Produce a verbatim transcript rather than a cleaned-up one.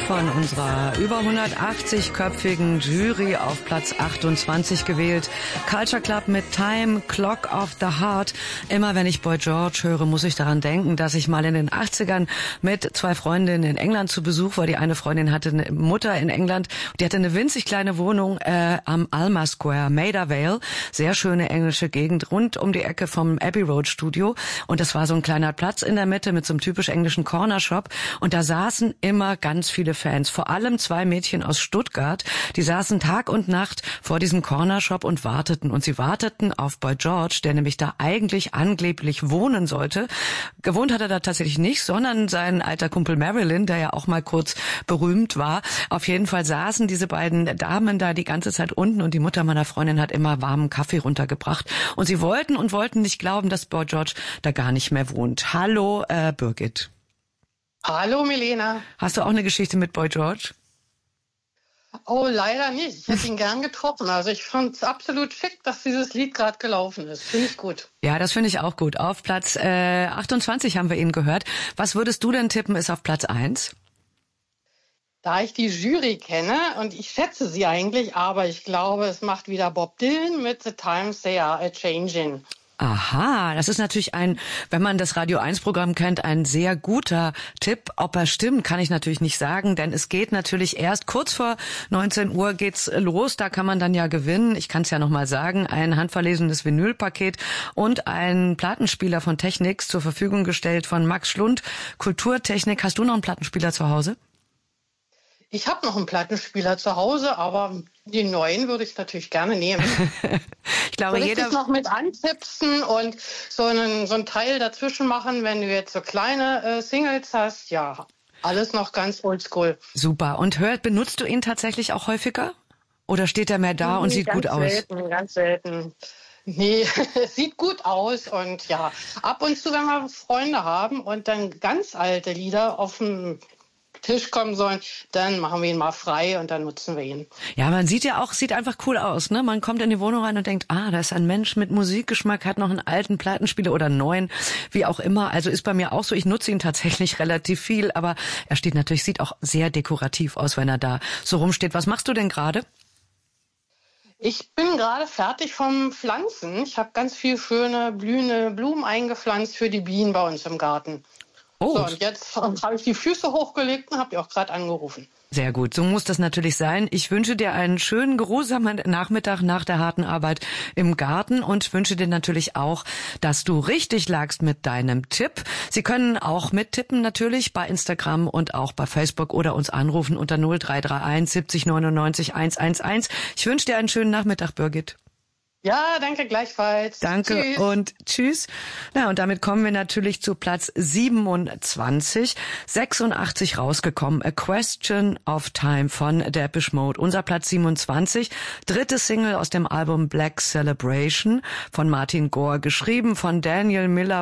von unserer über hundertachtzig-köpfigen Jury auf Platz achtundzwanzig gewählt. Culture Club mit Time, Clock of the Heart. Immer wenn ich Boy George höre, muss ich daran denken, dass ich mal in den achtzigern mit zwei Freundinnen in England zu Besuch war. Die eine Freundin hatte eine Mutter in England, die hatte eine winzig kleine Wohnung äh, am Alma Square, Maida Vale. Sehr schöne englische Gegend, rund um die Ecke vom Abbey Road Studio. Und das war so ein kleiner Platz in der Mitte mit so einem typisch englischen Corner Shop. Und da saßen immer ganz viele Fans, vor allem zwei Mädchen aus Stuttgart. Die saßen Tag und Nacht vor diesem Corner Shop und warteten. Und sie warteten auf Boy George, der nämlich da eigentlich angeblich wohnen sollte. Gewohnt hat er da tatsächlich nicht, sondern sein alter Kumpel Marilyn, der ja auch mal kurz berühmt war. Auf jeden Fall saßen diese beiden Damen da die ganze Zeit unten und die Mutter meiner Freundin hat immer warmen Kaffee runtergebracht. Und sie wollten und wollten nicht glauben, dass Boy George da gar nicht mehr wohnt. Hallo, äh, Birgit. Hallo Milena. Hast du auch eine Geschichte mit Boy George? Oh, leider nicht. Ich hätte ihn gern getroffen. Also ich fand es absolut schick, dass dieses Lied gerade gelaufen ist. Finde ich gut. Ja, das finde ich auch gut. Auf Platz äh, achtundzwanzig haben wir ihn gehört. Was würdest du denn tippen, ist auf Platz eins? Da ich die Jury kenne und ich schätze sie eigentlich, aber ich glaube, es macht wieder Bob Dylan mit The Times They Are A-Changin'. Aha, das ist natürlich ein, wenn man das Radio eins Programm kennt, ein sehr guter Tipp. Ob er stimmt, kann ich natürlich nicht sagen, denn es geht natürlich erst kurz vor neunzehn Uhr geht's los. Da kann man dann ja gewinnen. Ich kann es ja noch mal sagen, ein handverlesenes Vinylpaket und ein Plattenspieler von Technics zur Verfügung gestellt von Max Schlund. Kulturtechnik. Hast du noch einen Plattenspieler zu Hause? Ich habe noch einen Plattenspieler zu Hause, aber den neuen würde ich natürlich gerne nehmen. Ich glaube, Soll ich jeder dich noch mit antipsen und so einen, so einen Teil dazwischen machen, wenn du jetzt so kleine äh, Singles hast? Ja, alles noch ganz oldschool. Super. Und hört, benutzt du ihn tatsächlich auch häufiger? Oder steht er mehr da nee, und sieht gut aus? Ganz selten, ganz selten. Nee, es sieht gut aus und ja, ab und zu, wenn wir Freunde haben und dann ganz alte Lieder auf dem Tisch kommen sollen, dann machen wir ihn mal frei und dann nutzen wir ihn. Ja, man sieht ja auch, sieht einfach cool aus, ne? Man kommt in die Wohnung rein und denkt, ah, da ist ein Mensch mit Musikgeschmack, hat noch einen alten Plattenspieler oder einen neuen, wie auch immer. Also ist bei mir auch so, ich nutze ihn tatsächlich relativ viel, aber er steht natürlich, sieht auch sehr dekorativ aus, wenn er da so rumsteht. Was machst du denn gerade? Ich bin gerade fertig vom Pflanzen. Ich habe ganz viel schöne blühende Blumen eingepflanzt für die Bienen bei uns im Garten. Oh. So, und jetzt habe ich die Füße hochgelegt und habe die auch gerade angerufen. Sehr gut, so muss das natürlich sein. Ich wünsche dir einen schönen, geruhsamen Nachmittag nach der harten Arbeit im Garten und wünsche dir natürlich auch, dass du richtig lagst mit deinem Tipp. Sie können auch mittippen natürlich bei Instagram und auch bei Facebook oder uns anrufen unter null drei drei eins siebzig neunundneunzig hundertelf. Ich wünsche dir einen schönen Nachmittag, Birgit. Ja, danke gleichfalls. Danke tschüss. Und tschüss. Na, und damit kommen wir natürlich zu Platz siebenundzwanzig. sechsundachtzig rausgekommen. A Question of Time von Depeche Mode. Unser Platz siebenundzwanzig. Dritte Single aus dem Album Black Celebration von Martin Gore. Geschrieben von Daniel Miller.